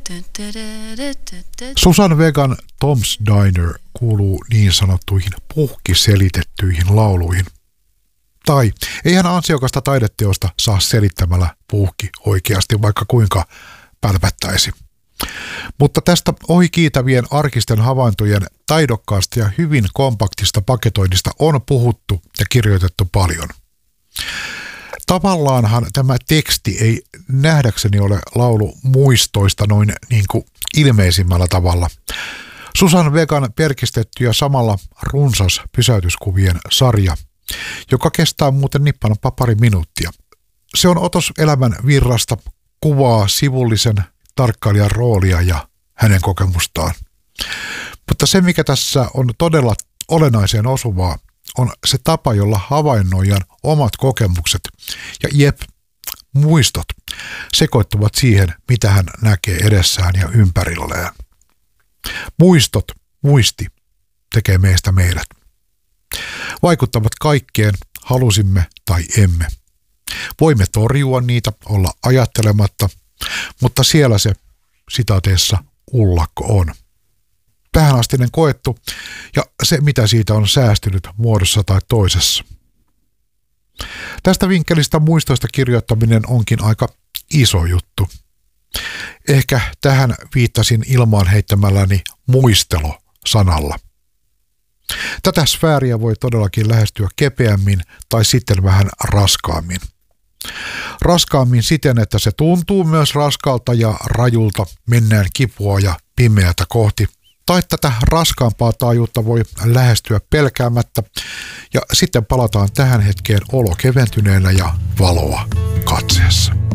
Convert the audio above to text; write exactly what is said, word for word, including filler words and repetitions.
Susan Vegan Tom's Diner kuuluu niin sanottuihin puhkiselitettyihin lauluihin. Tai eihän ansiokasta taideteosta saa selittämällä puhki oikeasti, vaikka kuinka pälpättäisi. Mutta tästä ohikiitävien arkisten havaintojen taidokkaasta ja hyvin kompaktista paketoinnista on puhuttu ja kirjoitettu paljon. Tavallaanhan tämä teksti ei nähdäkseni ole laulu muistoista noin niin kuin ilmeisimmällä tavalla. Susan Vegan perkistetty ja samalla runsas pysäytyskuvien sarja, joka kestää muuten nippanappa pari minuuttia. Se on otos elämän virrasta, kuvaa sivullisen tarkkailijan roolia ja hänen kokemustaan. Mutta se, mikä tässä on todella olennaiseen osuvaa, on se tapa, jolla havainnoijan omat kokemukset ja jep, muistot sekoittuvat siihen, mitä hän näkee edessään ja ympärilleen. Muistot, muisti, tekee meistä meidät. Vaikuttavat kaikkeen, halusimme tai emme. Voimme torjua niitä, olla ajattelematta, mutta siellä se sitaateessa ullakko on. Tähänastinen koettu ja se, mitä siitä on säästynyt muodossa tai toisessa. Tästä vinkkelistä muistoista kirjoittaminen onkin aika iso juttu. Ehkä tähän viittasin ilmaan heittämälläni muistelo sanalla. Tätä sfääriä voi todellakin lähestyä kepeämmin tai sitten vähän raskaammin. Raskaammin siten, että se tuntuu myös raskalta ja rajulta, mennään kipua ja pimeätä kohti. Tai tätä raskaampaa taajuutta voi lähestyä pelkäämättä ja sitten palataan tähän hetkeen olo keventyneenä ja valoa katseessa.